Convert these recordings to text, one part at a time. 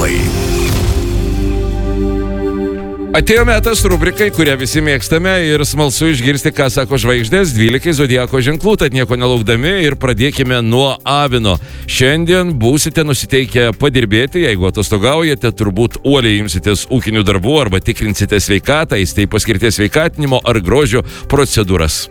Stereotipai. Atėjo metas rubrikai, kurią visi mėgstame ir smalsu išgirsti, ką sako žvaigždės 12 zodiako ženklų, tad nieko nelaukdami ir pradėkime nuo avino. Šiandien būsite nusiteikę padirbėti, jeigu atostogaujate, turbūt uoliai imsitės ūkinių darbų arba tikrinsite sveikatą, įstai paskirties sveikatinimo ar grožio procedūras.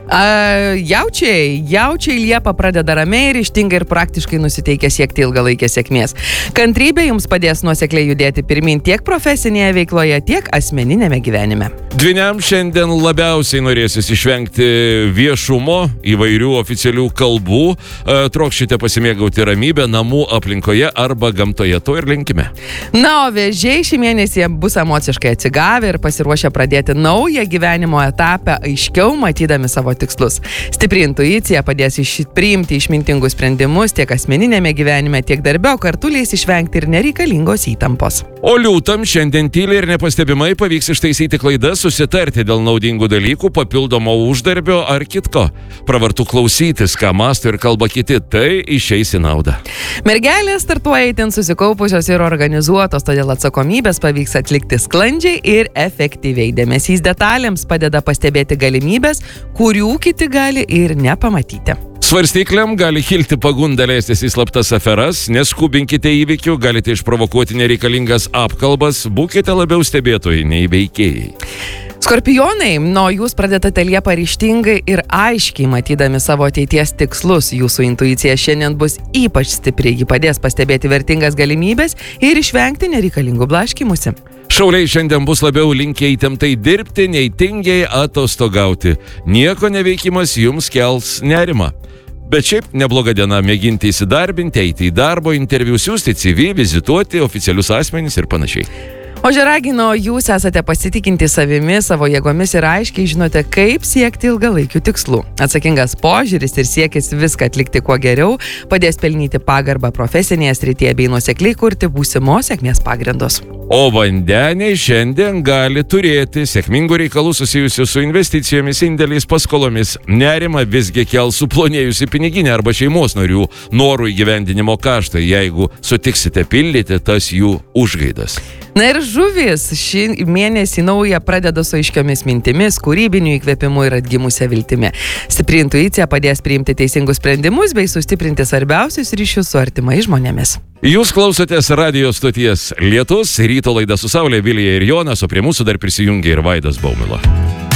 Jaučiai Liepą pradeda ramiai, ryžtingai ir praktiškai nusiteikę siekti ilgalaikės sėkmės. Kantrybė jums padės nuosekliai judėti pirmin tiek profesinėje veikloje, tiek asmeninėme gyvenime. Dvyniam šiandien labiausiai norėsis išvengti viešumo, įvairių oficialių kalbų, trokšite pasimėgauti ramybę namų aplinkoje arba gamtoje, to ir linkime. Na, o vėžiai šį mėnesį bus emociškai atsigavę ir pasiruošę pradėti naują gyvenimo etapą, aiškiau matydami savo tikslus. Stipri intuicija padės priimti išmintingus sprendimus tiek asmeninėme gyvenime, tiek darbe, o kartu leis išvengti ir nereikalingos įtampos. O liūtam šiandien tyliai ir nepastebimai pavyks ištaisyti klaidas, susitarti dėl naudingų dalykų, papildomo uždarbio ar kitko. Pravartu klausytis, ką mąsto ir kalba kiti, tai išeis į naudą. Mergelės startuoja itin susikaupusios ir organizuotos, todėl atsakomybės pavyks atlikti sklandžiai ir efektyviai. Dėmesys detalėms padeda pastebėti galimybės, kurių kiti gali ir nepamatyti. Svarstyklėm gali kilti pagunda leistis į slaptas aferas, neskubinkite įvykių, galite išprovokuoti nereikalingas apkalbas, būkite labiau stebėtojai nei veikėjai. Skorpionai, jūs pradedate Liepą ryžtingai ir aiškiai matydami savo ateities tikslus. Jūsų intuicija šiandien bus ypač stipri, ji padės pastebėti vertingas galimybės ir išvengti nereikalingų blaškymusi. Šauliai šiandien bus labiau linkę įtemptai dirbti, nei tingiai atostogauti. Nieko neveikimas jums kels nerimą. Bet šiaip nebloga diena mėginti įsidarbinti, eiti į darbo interviu, siųsti CV, vizituoti oficialius asmenys ir panašiai. Ožiaragino, jūs esate pasitikinti savimi, savo jėgomis ir aiškiai žinote, kaip siekti ilgalaikių tikslų. Atsakingas požiūris ir siekis viską atlikti kuo geriau padės pelnyti pagarbą profesinėje srityje bei nuosekliai kurti būsimos sėkmės pagrindus. O vandeniai šiandien gali turėti sėkmingų reikalų susijusių su investicijomis, indėliais, paskolomis. Nerima visgi kels suplonėjusi piniginė arba šeimos narių norų įgyvendinimo kaštai, jeigu sutiksite pildyti tas jų užgaidas. Na ir žuvys šį mėnesį naują pradeda su aiškiomis mintimis, kūrybiniu įkvėpimu ir atgimusia viltimi. Stipri intuicija padės priimti teisingus sprendimus bei sustiprinti svarbiausius ryšius su artimais žmonėmis. Jūs klausotės radijo stoties Lietus, ryto laida su Saulė, Vilija ir Jonas, o prie mūsų dar prisijungia ir Vaidas Baumila.